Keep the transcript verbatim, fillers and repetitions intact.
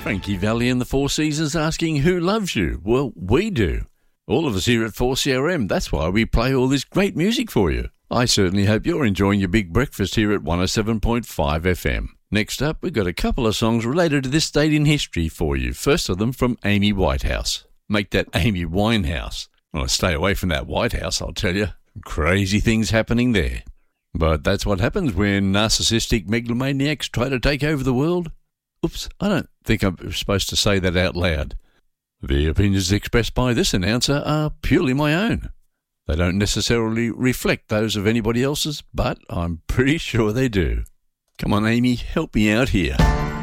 Frankie Valli and the Four Seasons asking who loves you? Well, we do. All of us here at four C R M, that's why we play all this great music for you. I certainly hope you're enjoying your big breakfast here at one oh seven point five F M. Next up, we've got a couple of songs related to this date in history for you. First of them from Amy Whitehouse. Make that Amy Winehouse. Well, stay away from that White House, I'll tell you. Crazy things happening there. But that's what happens when narcissistic megalomaniacs try to take over the world. Oops, I don't think I'm supposed to say that out loud. The opinions expressed by this announcer are purely my own. They don't necessarily reflect those of anybody else's, but I'm pretty sure they do. Come on, Amy, help me out here.